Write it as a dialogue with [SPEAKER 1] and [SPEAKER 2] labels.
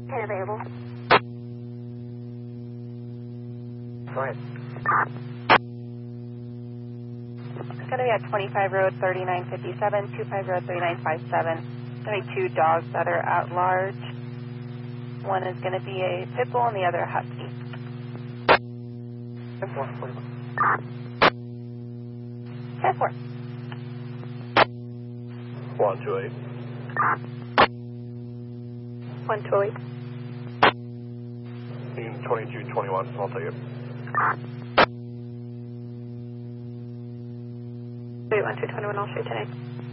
[SPEAKER 1] 10 available.
[SPEAKER 2] Go ahead.
[SPEAKER 3] It's going to be at 25 Road 3957, 25 Road 3957. Going to be two dogs that are at large. One is going to be a pit bull and the other a husky.
[SPEAKER 2] 10-4.
[SPEAKER 3] 10-4.
[SPEAKER 2] 128.
[SPEAKER 3] 128.
[SPEAKER 2] 2221, I'll take it.
[SPEAKER 3] 1221, I'll shoot today.